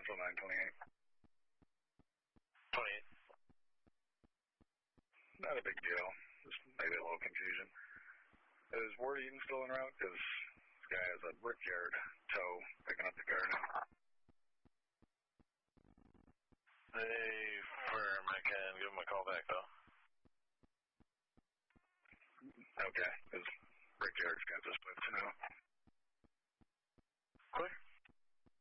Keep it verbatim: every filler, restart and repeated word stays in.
also nine twenty-eight. twenty-eight. Not a big deal. Just maybe a little confusion. Is Ward Eaton still en route? Because this guy has a brickyard tow picking up the car now. They firm. I can give him a call back, though. Okay, because brickyard's got this place now. Quick.